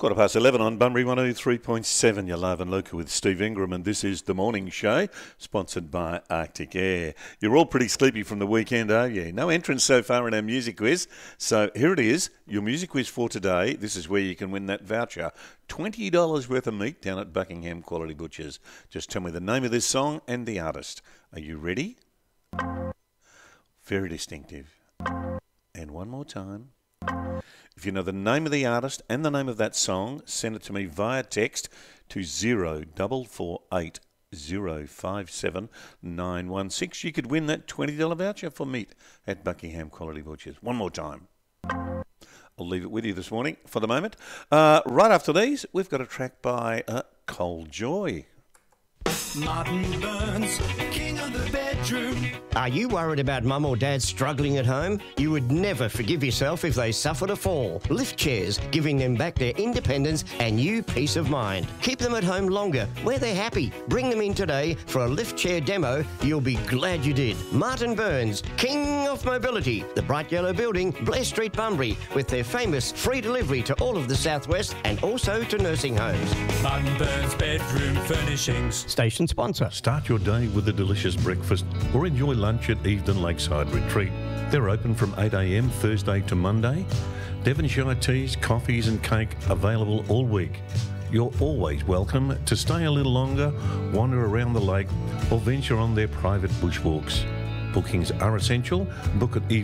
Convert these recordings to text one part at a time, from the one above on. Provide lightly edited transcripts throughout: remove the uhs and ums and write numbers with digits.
11 on Bunbury 103.7. You're live and local with Steve Ingram, and this is The Morning Show, sponsored by Arctic Air. You're all pretty sleepy from the weekend, are you? No entrance so far in our music quiz. So here it is, your music quiz for today. This is where you can win that voucher. $20 worth of meat down at Buckingham Quality Butchers. Just tell me the name of this song and the artist. Are you ready? Very distinctive. And one more time. If you know the name of the artist and the name of that song, send it to me via text to 0448 057 916. You could win that $20 voucher for meat at Buckingham Quality Butchers. One more time. I'll leave it with you this morning for the moment. Right after these, we've got a track by Cole Joy. Martin Burns, king of the bedroom. Are you worried about mum or dad struggling at home? You would never forgive yourself if they suffered a fall. Lift chairs, giving them back their independence and you peace of mind. Keep them at home longer, where they're happy. Bring them in today for a lift chair demo. You'll be glad you did. Martin Burns, king of mobility. The bright yellow building, Blair Street, Bunbury, with their famous free delivery to all of the southwest and also to nursing homes. Martin Burns Bedroom Furnishings. Station sponsor. Start your day with a delicious breakfast or enjoy lunch at Evedon Lakeside Retreat. They're open from 8 a.m. Thursday to Monday. Devonshire teas, coffees and cake available all week. You're always welcome to stay a little longer, wander around the lake or venture on their private bushwalks. Bookings are essential. Book at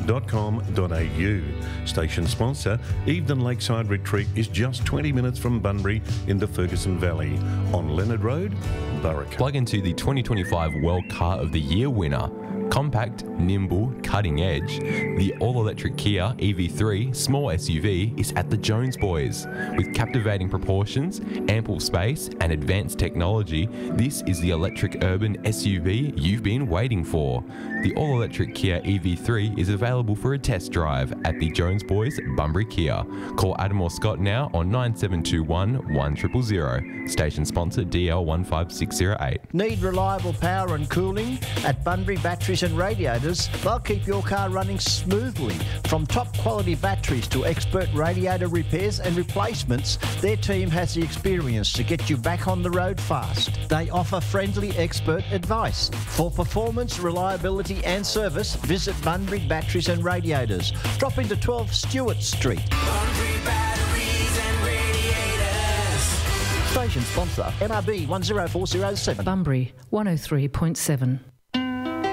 evedon.com.au. Station sponsor, Evedon Lakeside Retreat is just 20 minutes from Bunbury in the Ferguson Valley on Leonard Road, Burrick. Plug into the 2025 World Car of the Year winner. Compact, nimble, cutting edge, the all-electric Kia EV3 small SUV is at the Jones Boys. With captivating proportions, ample space and advanced technology, this is the electric urban SUV you've been waiting for. The all-electric Kia EV3 is available for a test drive at the Jones Boys Bunbury Kia. Call Adam or Scott now on 9721 1000. Station sponsor DL15608. Need reliable power and cooling? At Bunbury Batteries and Radiators, they'll keep your car running smoothly. From top quality batteries to expert radiator repairs and replacements, their team has the experience to get you back on the road fast. They offer friendly expert advice. For performance, reliability and service, visit Bunbury Batteries and Radiators. Drop into 12 Stewart Street. Bunbury Batteries and Radiators. Station sponsor, NRB 10407. Bunbury 103.7.